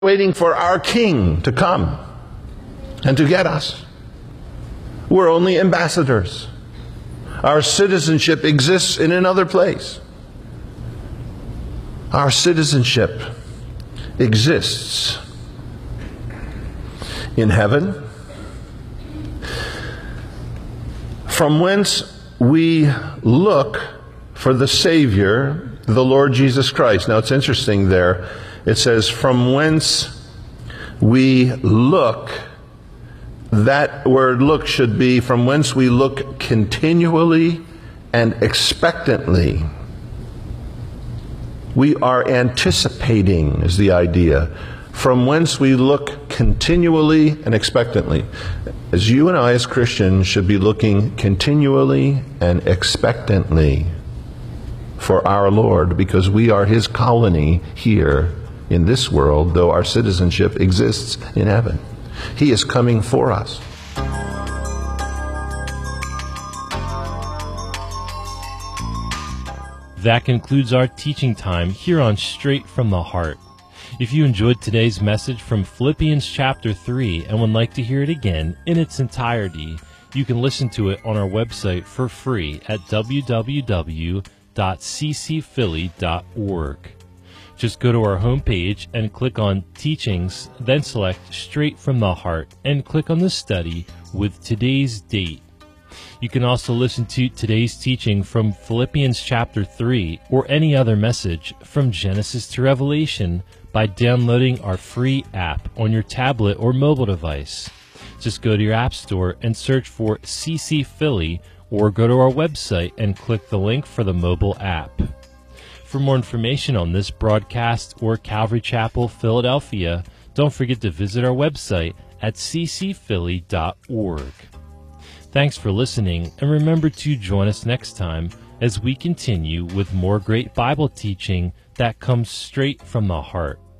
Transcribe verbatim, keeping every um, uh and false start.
waiting for our King to come and to get us. We're only ambassadors. Our citizenship exists in another place. Our citizenship exists in heaven, from whence we look for the Savior, the Lord Jesus Christ. Now it's interesting there. It says, from whence we look. That word look should be from whence we look continually and expectantly. We are anticipating, is the idea. From whence we look continually and expectantly. As you and I as Christians should be looking continually and expectantly for our Lord, because we are His colony here in this world, though our citizenship exists in heaven. He is coming for us. That concludes our teaching time here on Straight from the Heart. If you enjoyed today's message from Philippians chapter three and would like to hear it again in its entirety, you can listen to it on our website for free at w w w dot c c philly dot org. Just go to our homepage and click on Teachings, then select Straight from the Heart and click on the study with today's date. You can also listen to today's teaching from Philippians chapter three or any other message from Genesis to Revelation by downloading our free app on your tablet or mobile device. Just go to your app store and search for C C Philly, or go to our website and click the link for the mobile app. For more information on this broadcast or Calvary Chapel, Philadelphia, don't forget to visit our website at c c philly dot org. Thanks for listening, and remember to join us next time as we continue with more great Bible teaching that comes straight from the heart.